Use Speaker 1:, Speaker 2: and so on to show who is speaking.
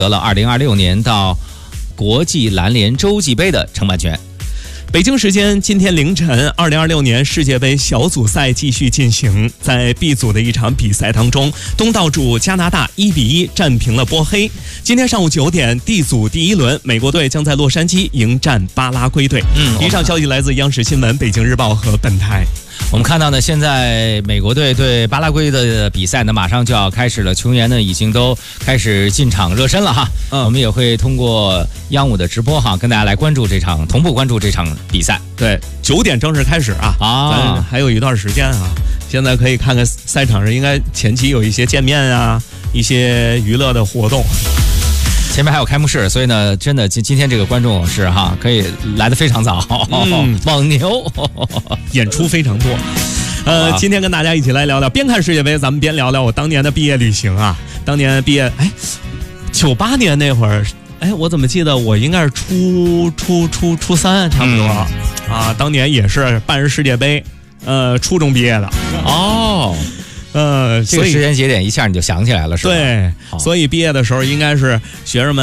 Speaker 1: 得了2026年到国际篮联洲际杯的承办权。
Speaker 2: 北京时间今天凌晨，2026年世界杯小组赛继续进行。在 B 组的一场比赛当中，东道主加拿大1-1战平了波黑。今天上午9点 ，D 组第一轮，美国队将在洛杉矶迎战巴拉圭队。以上消息来自央视新闻、北京日报和本台。
Speaker 1: 我们看到呢，现在美国队对巴拉圭的比赛呢，马上就要开始了，球员呢已经都开始进场热身了哈。我们也会通过央五的直播哈，跟大家来同步关注这场比赛。
Speaker 2: 对，9点正式开始啊！咱还有一段时间啊，现在可以看看赛场上应该前期有一些见面啊，一些娱乐的活动。
Speaker 1: 前面还有开幕式，所以呢，真的今天这个观众是哈，可以来得非常早。蒙牛
Speaker 2: 演出非常多。今天跟大家一起来聊聊，边看世界杯，咱们边聊聊我当年的毕业旅行啊。当年毕业，98年那会儿，我怎么记得我应该是初三差不多啊。当年也是办世界杯，初中毕业的。
Speaker 1: 哦。这个时间节点一下你就想起来了，是吧？
Speaker 2: 对，所以毕业的时候应该是学生们